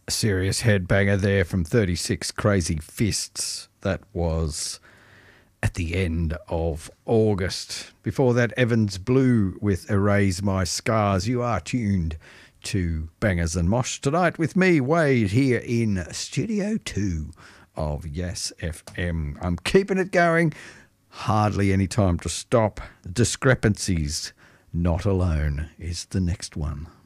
Serious headbanger there from 36 Crazy Fists. That was at the end of August. Before that, Evans Blue with Erase My Scars. You are tuned to Bangers and Mosh tonight with me, Wade, here in Studio 2 of Yes FM. I'm keeping it going. Hardly any time to stop. Discrepancies. Not Alone is the next one.